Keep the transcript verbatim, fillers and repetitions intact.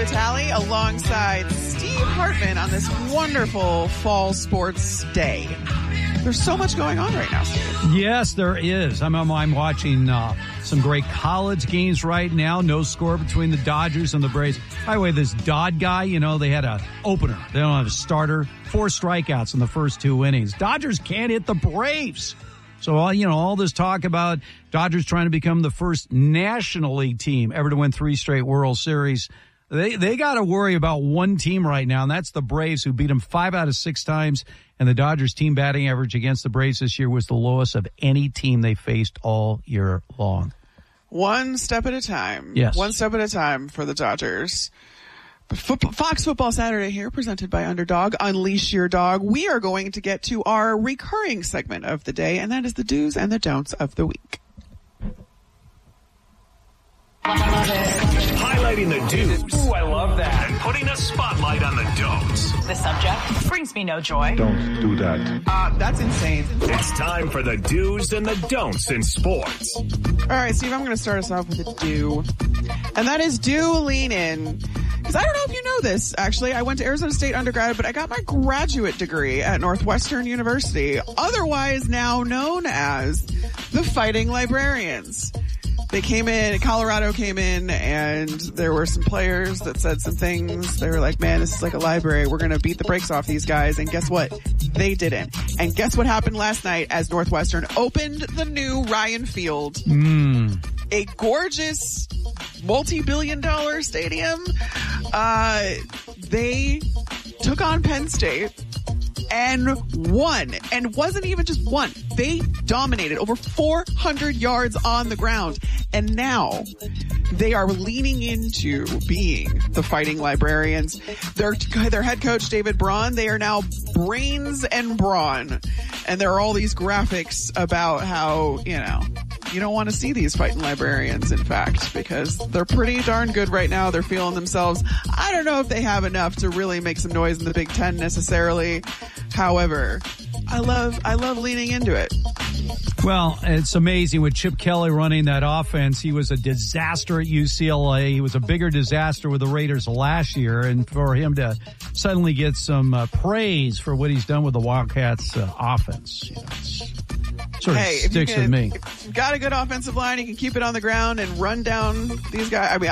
Vitale alongside Steve Hartman on this wonderful fall sports day. There's so much going on right now, Steve. Yes, there is. I'm, I'm watching uh, some great college games right now. No score between the Dodgers and the Braves. By the way, this Dodd guy, you know, they had a opener. They don't have a starter. Four strikeouts in the first two innings. Dodgers can't hit the Braves. So, all you know, all this talk about Dodgers trying to become the first National League team ever to win three straight World Series. They they got to worry about one team right now, and that's the Braves, who beat them five out of six times. And the Dodgers' team batting average against the Braves this year was the lowest of any team they faced all year long. One step at a time. Yes. One step at a time for the Dodgers. Fox Football Saturday here, presented by Underdog. Unleash your dog. We are going to get to our recurring segment of the day, and that is the do's and the don'ts of the week. Highlighting the do's. Ooh, I love that. And putting a spotlight on the don'ts. The subject brings me no joy. Don't do that. Uh, that's insane. It's time for the do's and the don'ts in sports. All right, Steve, I'm going to start us off with a do. And that is do lean in. Because I don't know if you know this, actually. I went to Arizona State undergrad, but I got my graduate degree at Northwestern University, otherwise now known as the Fighting Librarians. They came in, Colorado came in, and there were some players that said some things. They were like, man, this is like a library. We're going to beat the brakes off these guys. And guess what? They didn't. And guess what happened last night as Northwestern opened the new Ryan Field? Mm. A gorgeous multi-billion dollar stadium. Uh, they took on Penn State and won. And wasn't even just one. They dominated over four hundred yards on the ground. And now they are leaning into being the Fighting Librarians. Their, their head coach, David Braun, they are now Brains and Brawn. And there are all these graphics about how, you know, you don't want to see these Fighting Librarians, in fact, because they're pretty darn good right now. They're feeling themselves. I don't know if they have enough to really make some noise in the Big Ten necessarily. However, I love, I love leaning into it. Well, it's amazing with Chip Kelly running that offense. He was a disaster at U C L A. He was a bigger disaster with the Raiders last year. And for him to suddenly get some uh, praise for what he's done with the Wildcats uh, offense, you know, it's, sort of hey, sticks can, with me. If you've got a good offensive line, you can keep it on the ground and run down these guys. I mean,